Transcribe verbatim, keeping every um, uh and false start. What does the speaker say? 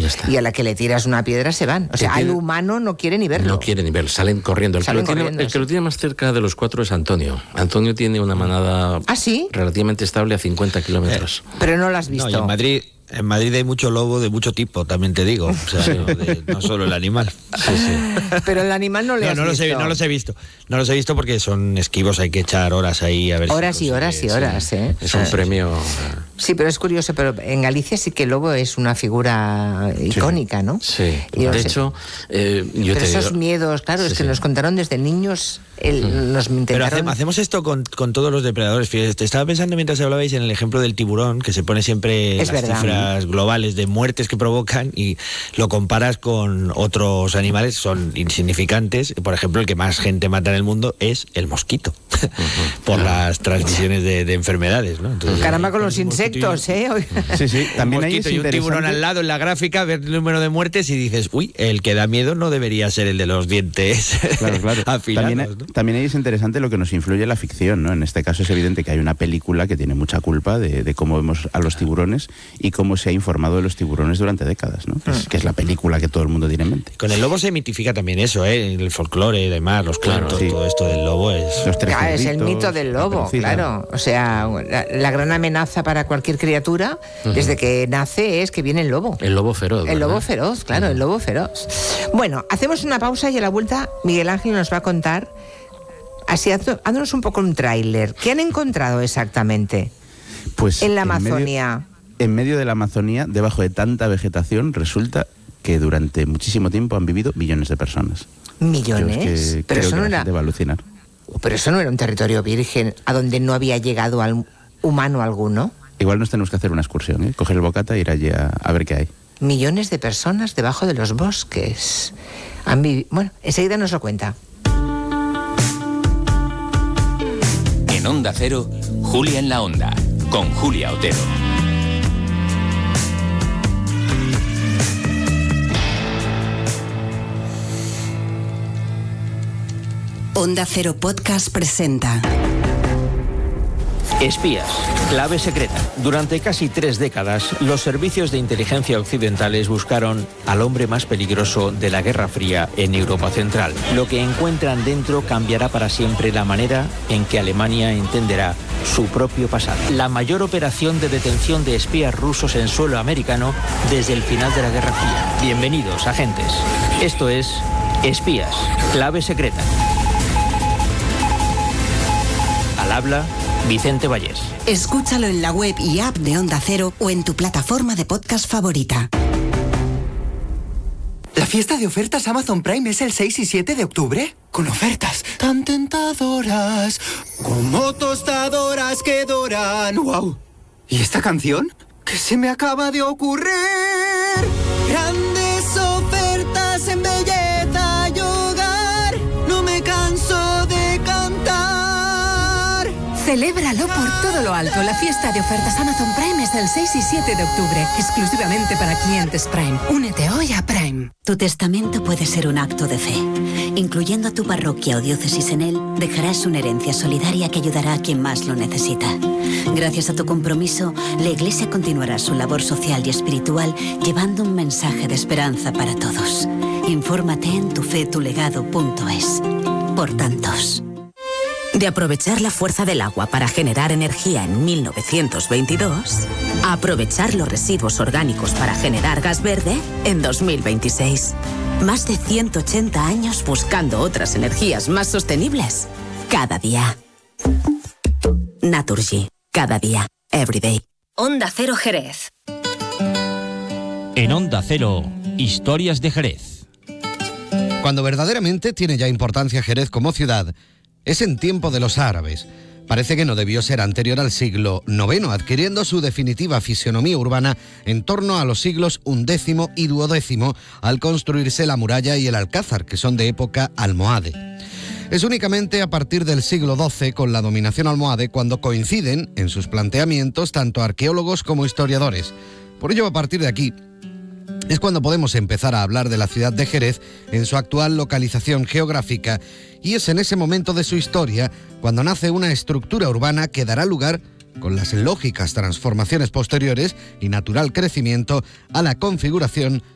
está. Y a la que le tiras una piedra se van. O sea, tiene... al humano no quiere ni verlo. No quiere ni verlo, salen corriendo. El, salen que, lo corriendo, tiene, el que lo tiene más cerca de los cuatro es Antonio. Antonio tiene una manada ¿Ah, sí? relativamente estable a cincuenta kilómetros. Eh, pero no lo has visto. No, y en Madrid... En Madrid hay mucho lobo de mucho tipo, también te digo. O sea, sí. no, de, no solo el animal. Sí, sí. Pero el animal no le no, has no visto. Los he, no los he visto. No los he visto porque son esquivos, hay que echar horas ahí a ver Horas si y horas y horas, sí. ¿eh? Es un sí, premio... Sí, pero es curioso, pero en Galicia sí que el lobo es una figura icónica, ¿no? Sí, y de sé. hecho, eh, yo pero te esos digo... miedos, claro, sí, es que sí. nos contaron desde niños, el, mm. nos intentaron... Pero hacemos, hacemos esto con, con todos los depredadores. Fíjate, estaba pensando mientras hablabais en el ejemplo del tiburón, que se pone siempre es las verdad. cifras globales de muertes que provocan y lo comparas con otros animales, son insignificantes. Por ejemplo, el que más gente mata en el mundo es el mosquito, uh-huh. por las transmisiones de, de enfermedades, ¿no? Entonces, caramba con los insectos, ¿eh? Sí, sí, también un hay mosquito y un tiburón al lado en la gráfica, ver el número de muertes y dices, uy, el que da miedo no debería ser el de los dientes claro, claro. afilados. También, ¿no? también ahí es interesante lo que nos influye la ficción, ¿no? En este caso es evidente que hay una película que tiene mucha culpa de, de cómo vemos a los tiburones y cómo se ha informado de los tiburones durante décadas, ¿no? Que es, que es la película que todo el mundo tiene en mente. Con el lobo se mitifica también eso, ¿eh? El folclore y demás, los cuentos, claro, sí. todo esto del lobo es... Los tres claro, es el cerditos, mito del lobo, claro. O sea, la, la gran amenaza para cualquier criatura, uh-huh. desde que nace, es que viene el lobo. El lobo feroz, El ¿verdad? lobo feroz, claro, uh-huh. el lobo feroz. Bueno, hacemos una pausa y a la vuelta Miguel Ángel nos va a contar, así, haznos un poco un tráiler. ¿Qué han encontrado exactamente pues en la en Amazonía? Medio, en medio de la Amazonía, debajo de tanta vegetación, resulta que durante muchísimo tiempo han vivido millones de personas. ¿Millones? Que pero creo eso que no la era... gente va a alucinar. Pero eso no era un territorio virgen a donde no había llegado al humano alguno. Igual nos tenemos que hacer una excursión, ¿eh? Coger el bocata e ir allí a, a ver qué hay. Millones de personas debajo de los bosques. Han vivi... Bueno, enseguida nos lo cuenta. En Onda Cero, Julia en la Onda, con Julia Otero. Onda Cero Podcast presenta Espías, clave secreta. Durante casi tres décadas, los servicios de inteligencia occidentales buscaron al hombre más peligroso de la Guerra Fría en Europa Central. Lo que encuentran dentro cambiará para siempre la manera en que Alemania entenderá su propio pasado. La mayor operación de detención de espías rusos en suelo americano desde el final de la Guerra Fría. Bienvenidos, agentes. Esto es Espías, clave secreta. Al habla Vicente Vallés. Escúchalo en la web y app de Onda Cero o en tu plataforma de podcast favorita. ¿La fiesta de ofertas Amazon Prime es el seis y siete de octubre? Con ofertas tan tentadoras como tostadoras que doran. ¡Wow! ¿Y esta canción? ¿Qué se me acaba de ocurrir? Grandes ofertas en belleza y hogar. No me canso de cantar. Celébralo por todo lo alto. La fiesta de ofertas Amazon Prime es el seis y siete de octubre, exclusivamente para clientes Prime. Únete hoy a Prime. Tu testamento puede ser un acto de fe. Incluyendo a tu parroquia o diócesis en él, dejarás una herencia solidaria que ayudará a quien más lo necesita. Gracias a tu compromiso, la Iglesia continuará su labor social y espiritual llevando un mensaje de esperanza para todos. Infórmate en tu fe tu legado punto es. Por tantos. De aprovechar la fuerza del agua para generar energía en mil novecientos veintidós, a aprovechar los residuos orgánicos para generar gas verde en dos mil veintiséis. Más de ciento ochenta años buscando otras energías más sostenibles. Cada día. Naturgy. Cada día. Every day. Onda Cero Jerez. En Onda Cero, historias de Jerez. Cuando verdaderamente tiene ya importancia Jerez como ciudad, es en tiempo de los árabes. Parece que no debió ser anterior al siglo noveno, adquiriendo su definitiva fisionomía urbana en torno a los siglos undécimo y duodécimo, al construirse la muralla y el alcázar, que son de época almohade. Es únicamente a partir del siglo doce, con la dominación almohade, cuando coinciden en sus planteamientos tanto arqueólogos como historiadores. Por ello, a partir de aquí, es cuando podemos empezar a hablar de la ciudad de Jerez en su actual localización geográfica, y es en ese momento de su historia cuando nace una estructura urbana que dará lugar, con las lógicas transformaciones posteriores y natural crecimiento, a la configuración